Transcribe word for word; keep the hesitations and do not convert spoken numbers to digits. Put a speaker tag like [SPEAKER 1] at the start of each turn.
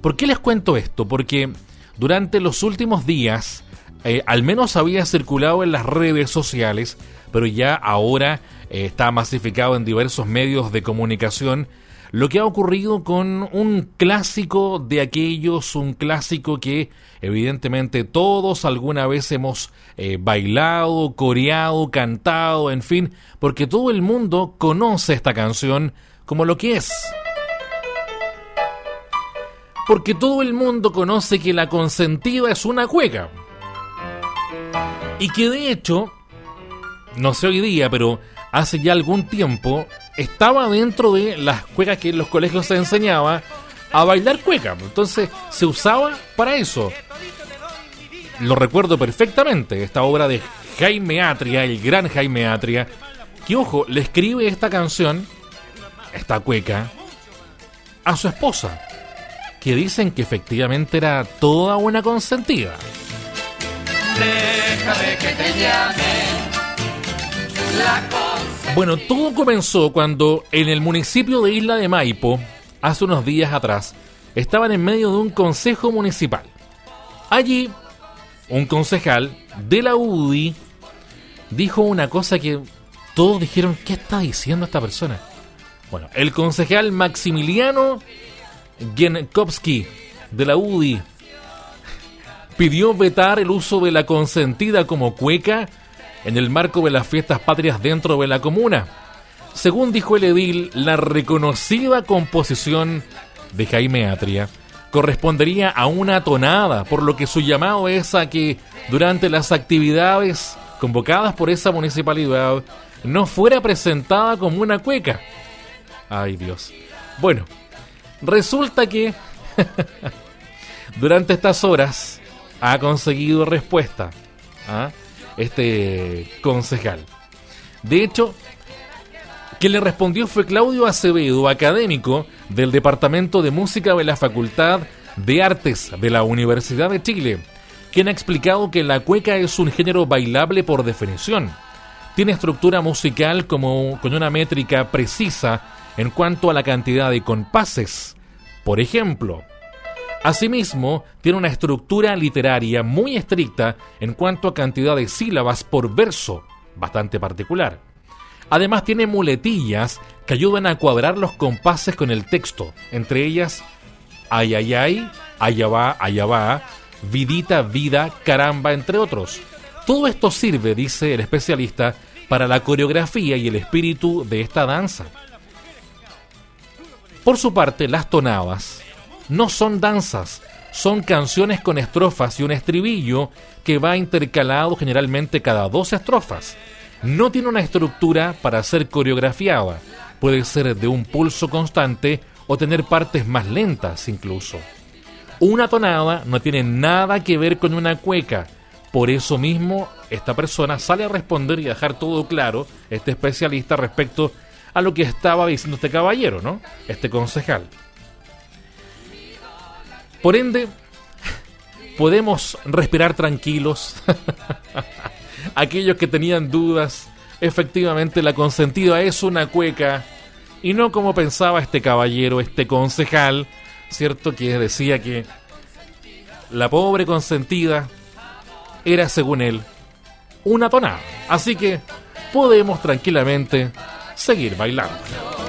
[SPEAKER 1] ¿Por qué les cuento esto? Porque durante los últimos días, eh, al menos había circulado en las redes sociales, pero ya ahora eh, está masificado en diversos medios de comunicación, lo que ha ocurrido con un clásico de aquellos, un clásico que evidentemente todos alguna vez hemos eh, bailado, coreado, cantado, en fin, porque todo el mundo conoce esta canción como lo que es. Porque todo el mundo conoce que la consentida es una cueca. Y que de hecho, no sé hoy día, pero hace ya algún tiempo estaba dentro de las cuecas que en los colegios se enseñaba a bailar cueca. Entonces se usaba para eso. Lo recuerdo perfectamente, esta obra de Jaime Atria, el gran Jaime Atria, que ojo, le escribe esta canción, esta cueca, a su esposa, que dicen que efectivamente era toda una consentida.
[SPEAKER 2] Déjame que te llame la consentida.
[SPEAKER 1] Bueno, todo comenzó cuando en el municipio de Isla de Maipo, hace unos días atrás, estaban en medio de un consejo municipal. Allí, un concejal de la U D I dijo una cosa que todos dijeron, ¿qué está diciendo esta persona? Bueno, el concejal Maximiliano Gienkowski de la U D I pidió vetar el uso de la consentida como cueca en el marco de las fiestas patrias dentro de la comuna. Según dijo el edil, la reconocida composición de Jaime Atria correspondería a una tonada, por lo que su llamado es a que durante las actividades convocadas por esa municipalidad no fuera presentada como una cueca. Ay, Dios. Bueno, resulta que durante estas horas ha conseguido respuesta ¿ah? este concejal. De hecho, quien le respondió fue Claudio Acevedo, académico del Departamento de Música de la Facultad de Artes de la Universidad de Chile, quien ha explicado que la cueca es un género bailable por definición. Tiene estructura musical como con una métrica precisa en cuanto a la cantidad de compases, por ejemplo. Asimismo, tiene una estructura literaria muy estricta en cuanto a cantidad de sílabas por verso, bastante particular. Además tiene muletillas que ayudan a cuadrar los compases con el texto, entre ellas ay ay ay, allá va, allá va, vidita, vida, caramba, entre otros. Todo esto sirve, dice el especialista, para la coreografía y el espíritu de esta danza. Por su parte, las tonadas no son danzas, son canciones con estrofas y un estribillo que va intercalado generalmente cada dos estrofas. No tiene una estructura para ser coreografiada, puede ser de un pulso constante o tener partes más lentas incluso. Una tonada no tiene nada que ver con una cueca, por eso mismo esta persona sale a responder y a dejar todo claro, este especialista, respecto a lo que estaba diciendo este caballero, ¿no? Este concejal. Por ende, podemos respirar tranquilos. Aquellos que tenían dudas, efectivamente la consentida es una cueca y no como pensaba este caballero, este concejal, ¿cierto? Que decía que la pobre consentida era, según él, una tonada. Así que podemos tranquilamente seguir bailando.